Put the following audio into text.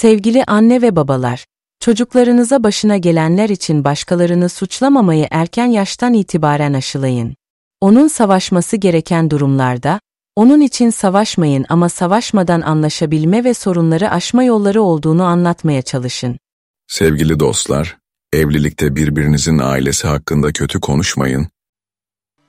Sevgili anne ve babalar, çocuklarınıza başına gelenler için başkalarını suçlamamayı erken yaştan itibaren aşılayın. Onun savaşması gereken durumlarda, onun için savaşmayın ama savaşmadan anlaşabilme ve sorunları aşma yolları olduğunu anlatmaya çalışın. Sevgili dostlar, evlilikte birbirinizin ailesi hakkında kötü konuşmayın,